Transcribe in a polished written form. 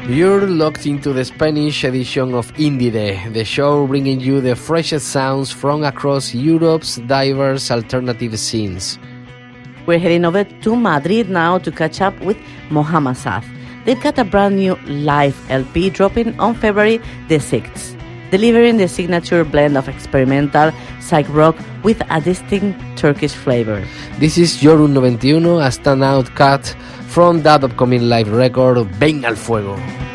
You're locked into the Spanish edition of Indie Day, the show bringing you the freshest sounds from across Europe's diverse alternative scenes. We're heading over to Madrid now to catch up with Mohammed Saf. They've got a brand new live LP dropping on February the 6th, delivering the signature blend of experimental psych rock with a distinct Turkish flavor. This is Yorun 91, a standout cut from that upcoming live record, Ven al Fuego.